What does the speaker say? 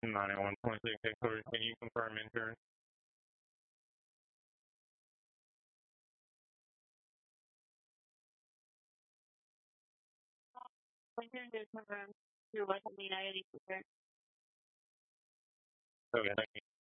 91.6 headquarters, can you confirm insurance? Insurance is confirmed through West Indiana. Okay, thank you.